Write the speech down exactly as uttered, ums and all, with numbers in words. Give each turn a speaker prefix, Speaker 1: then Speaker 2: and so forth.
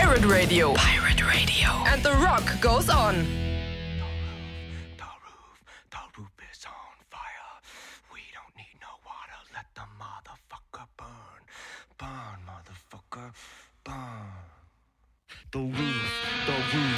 Speaker 1: Pirate Radio. Pirate Radio. And the rock goes on.
Speaker 2: The roof, the roof is on fire. We don't need no water. Let the motherfucker burn. Burn, motherfucker, burn. The roof, the roof.